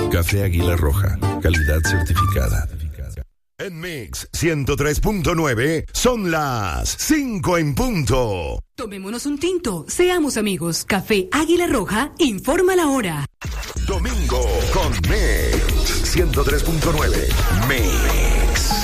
Café Águila Roja, calidad certificada. En Mix 103.9 son las 5 en punto. Tomémonos un tinto, seamos amigos. Café Águila Roja, informa la hora. Domingo con Mix 103.9. Mix.